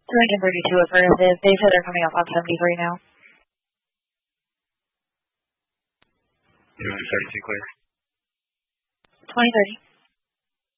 232 affirmative. They said they're coming up on 73 now. 232 clear. 2030.